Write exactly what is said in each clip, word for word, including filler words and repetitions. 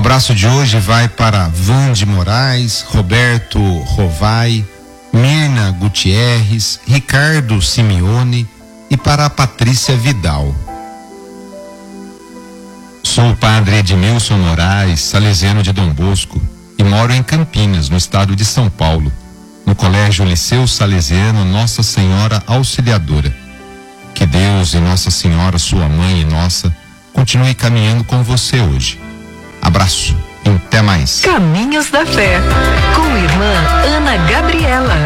abraço de hoje vai para Vande Moraes, Roberto Rovai, Mirna Gutierrez, Ricardo Simeone e para a Patrícia Vidal. Sou o padre Edmilson Moraes, salesiano de Dom Bosco, e moro em Campinas, no estado de São Paulo, no Colégio Liceu Salesiano Nossa Senhora Auxiliadora. Que Deus e Nossa Senhora, sua mãe e nossa, continue caminhando com você hoje. Abraço e até mais. Caminhos da Fé, com a irmã Ana Gabriela.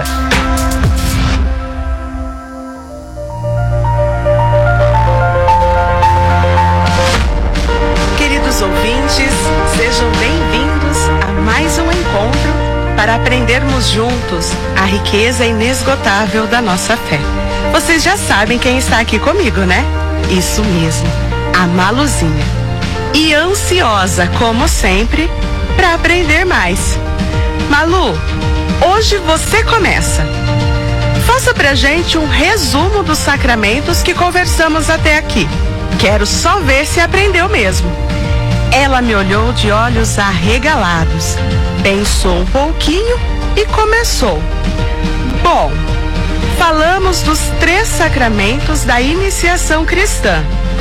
Queridos ouvintes, sejam bem-vindos a mais um encontro para aprendermos juntos a riqueza inesgotável da nossa fé. Vocês já sabem quem está aqui comigo, né? Isso mesmo, a Maluzinha. E ansiosa, como sempre, para aprender mais. Malu, hoje você começa. Faça pra gente um resumo dos sacramentos que conversamos até aqui. Quero só ver se aprendeu mesmo. Ela me olhou de olhos arregalados, pensou um pouquinho e começou. Bom, falamos dos três sacramentos da iniciação cristã: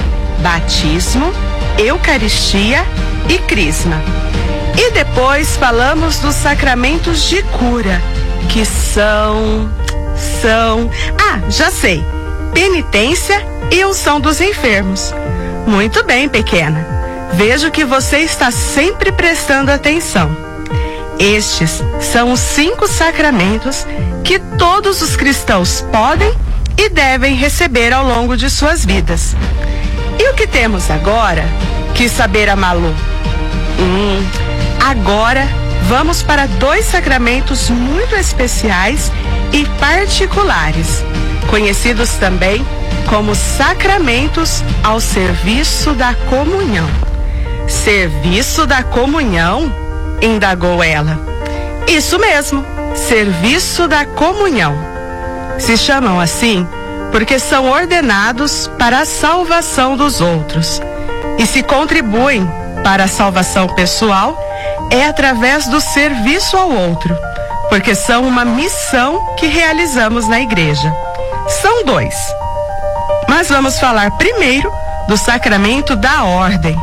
batismo, Eucaristia e Crisma. E depois falamos dos sacramentos de cura, que são... são... Ah, já sei! Penitência e unção dos enfermos. Muito bem, pequena. Vejo que você está sempre prestando atenção. Estes são os cinco sacramentos que todos os cristãos podem e devem receber ao longo de suas vidas. E o que temos agora? Quis saber a Malu. Hum, agora vamos para dois sacramentos muito especiais e particulares, conhecidos também como sacramentos ao serviço da comunhão. Serviço da comunhão? Indagou ela. Isso mesmo, serviço da comunhão. Se chamam assim porque são ordenados para a salvação dos outros. E se contribuem para a salvação pessoal é através do serviço ao outro, porque são uma missão que realizamos na igreja. São dois. Mas vamos falar primeiro do sacramento da ordem.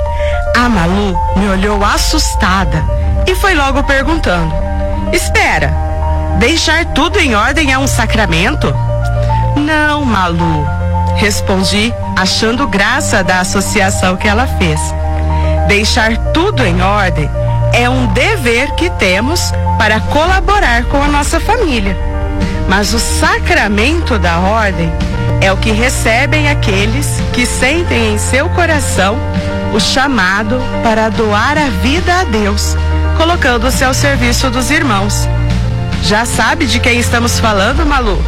A Malu me olhou assustada e foi logo perguntando: espera, deixar tudo em ordem é um sacramento? Não, Malu, respondi, achando graça da associação que ela fez. Deixar tudo em ordem é um dever que temos para colaborar com a nossa família. Mas o sacramento da ordem é o que recebem aqueles que sentem em seu coração o chamado para doar a vida a Deus, colocando-se ao serviço dos irmãos. Já sabe de quem estamos falando, Malu?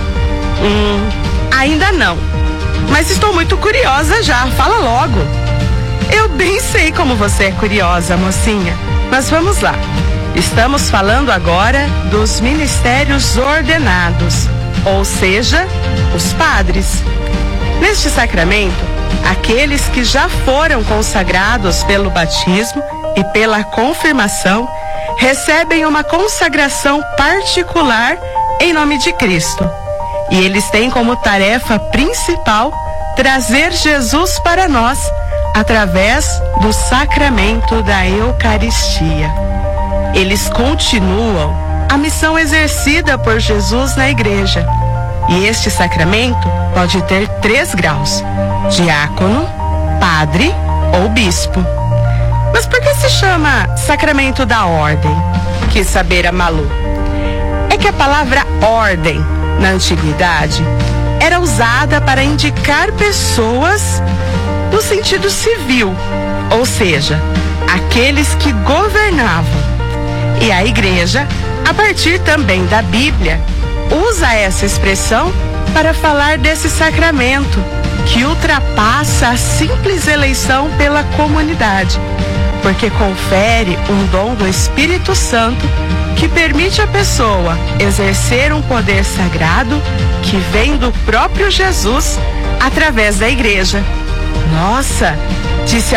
Hum, ainda não. Mas estou muito curiosa já, fala logo. Eu bem sei como você é curiosa, mocinha. Mas vamos lá. Estamos falando agora dos ministérios ordenados, ou seja, os padres. Neste sacramento, aqueles que já foram consagrados pelo batismo e pela confirmação recebem uma consagração particular em nome de Cristo. E eles têm como tarefa principal trazer Jesus para nós através do sacramento da Eucaristia. Eles continuam a missão exercida por Jesus na igreja. E este sacramento pode ter três graus: diácono, padre ou bispo. Mas por que se chama sacramento da ordem? Quis saber a Malu. É que a palavra ordem, na antiguidade, era usada para indicar pessoas no sentido civil, ou seja, aqueles que governavam. E a igreja, a partir também da Bíblia, usa essa expressão para falar desse sacramento que ultrapassa a simples eleição pela comunidade, porque confere um dom do Espírito Santo que permite à pessoa exercer um poder sagrado que vem do próprio Jesus através da igreja. Nossa, disse a